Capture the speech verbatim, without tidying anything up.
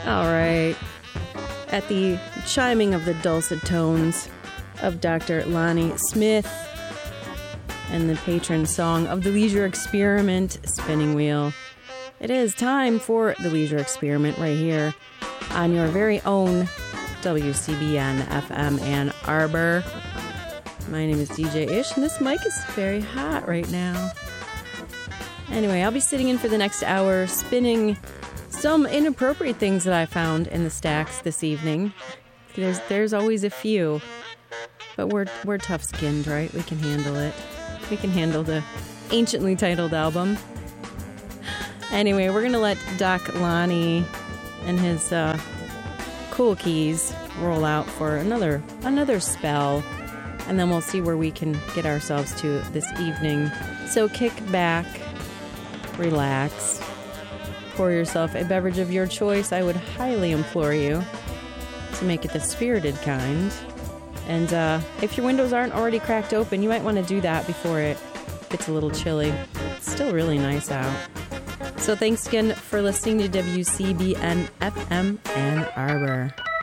All right. At the chiming of the dulcet tones of Doctor Lonnie Smith and the patron song of the Leisure Experiment Spinning Wheel, it is time for the Leisure Experiment right here on your very own W C B N F M Ann Arbor. My name is D J Ish, and this mic is very hot right now. Anyway, I'll be sitting in for the next hour, spinning some inappropriate things that I found in the stacks this evening. There's there's always a few, but we're we're tough-skinned, right? We can handle it. We can handle the anciently titled album. Anyway, we're gonna let Doc Lonnie and his uh, cool keys roll out for another another spell, and then we'll see where we can get ourselves to this evening. So kick back, relax, pour yourself a beverage of your choice. I would highly implore you to make it the spirited kind. And uh, if your windows aren't already cracked open, you might want to do that before it gets a little chilly. It's still really nice out. So thanks again for listening to W C B N F M Ann Arbor.